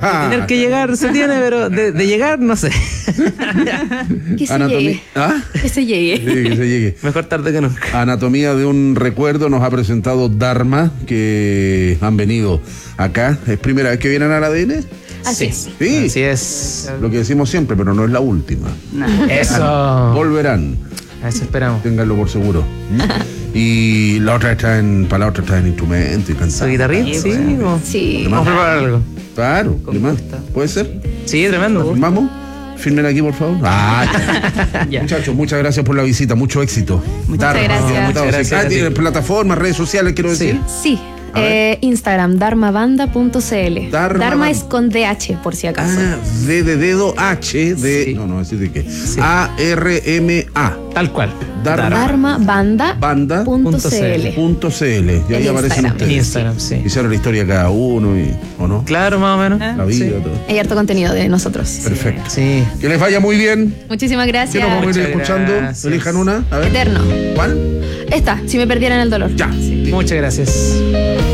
tener que llegar se tiene, pero de llegar no sé. Que se llegue. Que se llegue. Sí, que se llegue. Mejor tarde que nunca. Anatomía de un recuerdo nos ha presentado Dharma, que han venido acá. ¿Es primera vez que vienen al ADN? Así es. Sí. Así es. Lo que decimos siempre, pero no es la última. Eso. Volverán. A eso esperamos. Ténganlo por seguro. Y la otra está para la otra está en instrumento y ¿Su cantando. guitarrita? Sí. Sí. Vamos a preparar algo. Claro, ¿qué más? ¿Puede ser? Sí, tremendo. ¿Vamos? Firmen aquí, por favor. Ya. Muchachos, muchas gracias por la visita. Mucho éxito. Muchas gracias. Muchas gracias a ti. ¿Tienen plataformas, redes sociales, quiero decir? Sí. Instagram, dharmabanda.cl. Dharma es con DH, por si acaso. D de dedo, H de... Sí. No, decir de qué. Sí. ARMA. Tal cual. Dharmabanda.cl. Banda.cl. Y ahí En aparecen Instagram. En ustedes. Instagram, sí. Hicieron la historia de cada uno, ¿o no? Claro, más o menos. La vida, Sí. todo. Hay harto contenido de nosotros. Perfecto. Sí. Que les vaya muy bien. Muchísimas ¿Qué gracias. nos vamos a ir Muchas escuchando? gracias. Elijan una. A ver. Eterno. ¿Cuál? Esta, si me perdieran el dolor. Ya. Muchas gracias.